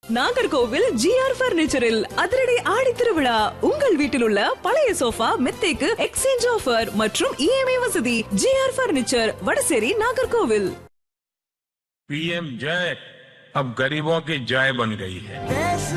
Nagercoil GR பர்னிச்சரில் அதிரடி ஆடி திருவிழா. உங்கள் வீட்டில் உள்ள பழைய சோஃபா மெத்தைக்கு எக்ஸ்சேஞ்ச் ஆஃபர் மற்றும் EMI வசதி. GR furniture, Vadasery, Nagercoil. PM जय अब गरीबों की जय बन गई है.